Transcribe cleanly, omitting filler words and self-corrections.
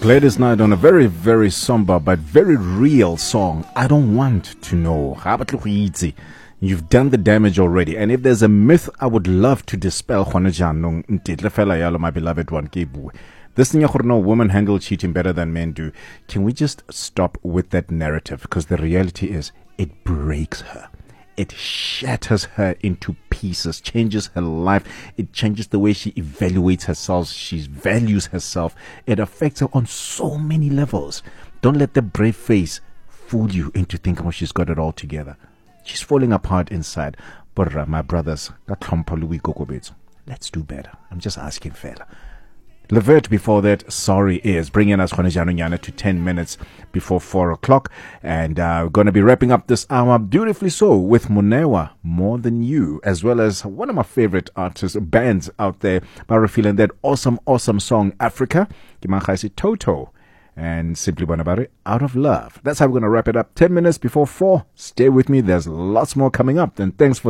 Gladys Knight on a very, very somber but very real song. I don't want to know. You've done the damage already. And if there's a myth I would love to dispel, my beloved one, this thing, women handle cheating better than men do. Can we just stop with that narrative? Because the reality is, it breaks her. It shatters her into pieces, changes her life. It changes the way she evaluates herself. She values herself. It affects her on so many levels. Don't let the brave face fool you into thinking she's got it all together. She's falling apart inside. But my brothers, let's do better. I'm just asking fella. Levert before that, Sorry Is, bringing us Nyana to 10 minutes before 4 o'clock. And we're going to be wrapping up this hour beautifully so with Monewa, More Than You, as well as one of my favorite artists, bands out there, Barry feeling that awesome song, Africa, Kimanchaisi Toto, and Simply Bonabari, Out of Love. That's how we're going to wrap it up. 10 minutes before 4. Stay with me. There's lots more coming up. And thanks for